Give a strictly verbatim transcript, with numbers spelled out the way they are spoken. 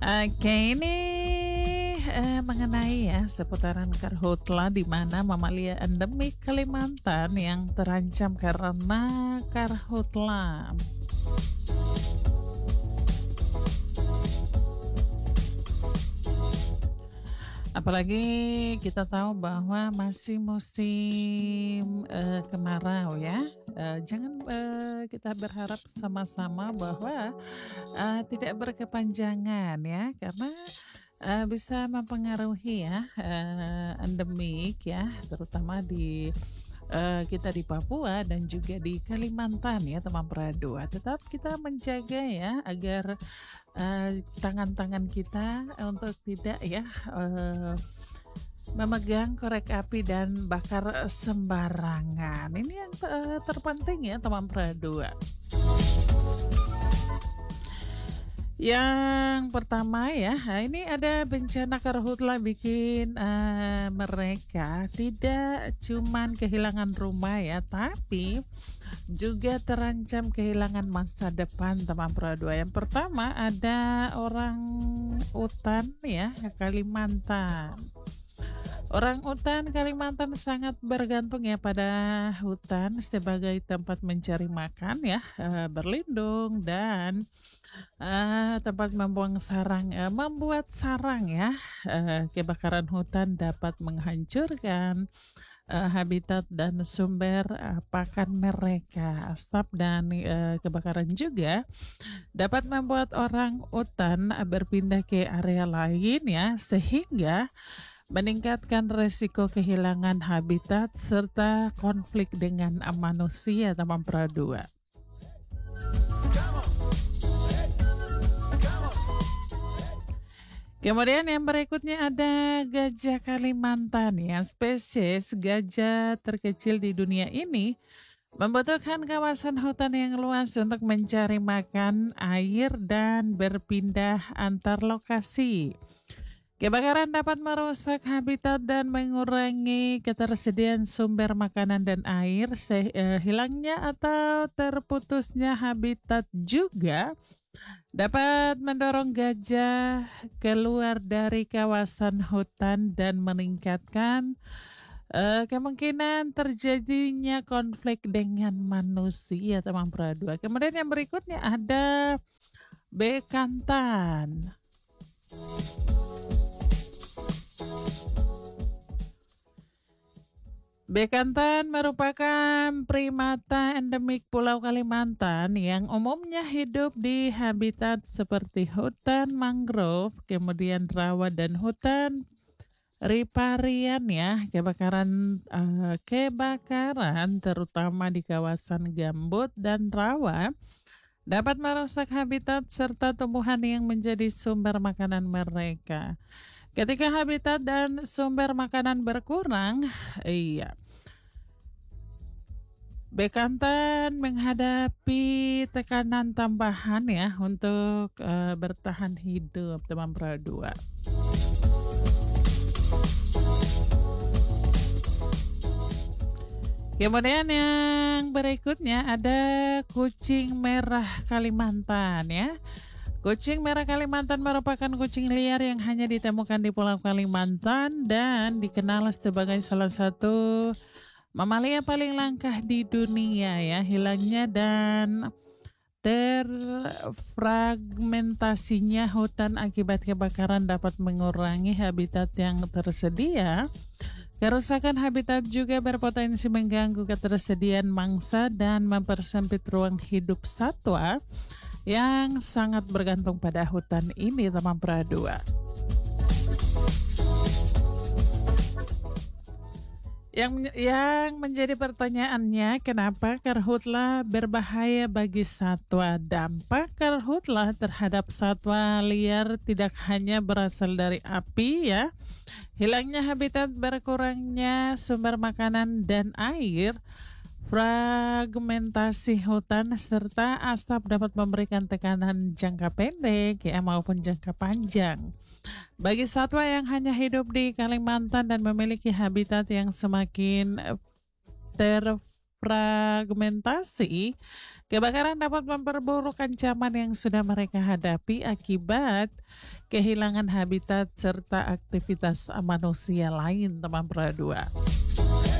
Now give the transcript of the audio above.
Oke, ini eh, mengenai ya seputaran karhutla di mana mamalia endemik Kalimantan yang terancam karena karhutla. Apalagi kita tahu bahwa masih musim eh, kemarau ya. Eh, jangan eh, kita berharap sama-sama bahwa eh, tidak berkepanjangan ya, karena eh, bisa mempengaruhi ya eh, endemik ya, terutama di eh, kita di Papua dan juga di Kalimantan ya teman Pradua. Tetap kita menjaga ya agar eh, tangan-tangan kita untuk tidak ya eh, memegang korek api dan bakar sembarangan. Ini yang eh, terpenting ya teman Pradua. Yang pertama ya, ini ada bencana karhutla bikin eh, mereka tidak cuman kehilangan rumah ya, tapi juga terancam kehilangan masa depan teman Pradua. Yang pertama ada orang utan ya, Kalimantan. Orang utan Kalimantan sangat bergantung ya pada hutan sebagai tempat mencari makan ya, eh, berlindung dan eh, tempat membuang sarang, eh, membuat sarang ya. Eh, kebakaran hutan dapat menghancurkan eh, habitat dan sumber eh, pakan mereka. Asap dan eh, kebakaran juga dapat membuat orang utan eh, berpindah ke area lain ya, sehingga meningkatkan resiko kehilangan habitat serta konflik dengan manusia teman Pradua. Kemudian yang berikutnya ada gajah Kalimantan ya. Spesies gajah terkecil di dunia ini membutuhkan kawasan hutan yang luas untuk mencari makan, air, dan berpindah antar lokasi. Kebakaran dapat merusak habitat dan mengurangi ketersediaan sumber makanan dan air. Se- eh, hilangnya atau terputusnya habitat juga dapat mendorong gajah keluar dari kawasan hutan dan meningkatkan eh, kemungkinan terjadinya konflik dengan manusia teman Pradua. Kemudian yang berikutnya ada bekantan. Bekantan merupakan primata endemik Pulau Kalimantan yang umumnya hidup di habitat seperti hutan mangrove, kemudian rawa dan hutan riparian ya. Kebakaran eh, kebakaran terutama di kawasan gambut dan rawa dapat merusak habitat serta tumbuhan yang menjadi sumber makanan mereka. Ketika habitat dan sumber makanan berkurang, iya, bekantan menghadapi tekanan tambahan ya untuk uh, bertahan hidup teman Pradua. Kemudian yang berikutnya ada kucing merah Kalimantan ya. Kucing merah Kalimantan merupakan kucing liar yang hanya ditemukan di Pulau Kalimantan dan dikenal sebagai salah satu mamalia paling langka di dunia ya. Hilangnya dan terfragmentasinya hutan akibat kebakaran dapat mengurangi habitat yang tersedia. Kerusakan habitat juga berpotensi mengganggu ketersediaan mangsa dan mempersempit ruang hidup satwa yang sangat bergantung pada hutan ini teman Pradua. Yang yang menjadi pertanyaannya, kenapa karhutla berbahaya bagi satwa? Dampak karhutla terhadap satwa liar tidak hanya berasal dari api ya. Hilangnya habitat, berkurangnya sumber makanan dan air, fragmentasi hutan serta asap dapat memberikan tekanan jangka pendek ya maupun jangka panjang bagi satwa yang hanya hidup di Kalimantan dan memiliki habitat yang semakin fragmentasi, kebakaran dapat memperburuk ancaman yang sudah mereka hadapi akibat kehilangan habitat serta aktivitas manusia lain, teman Pradua.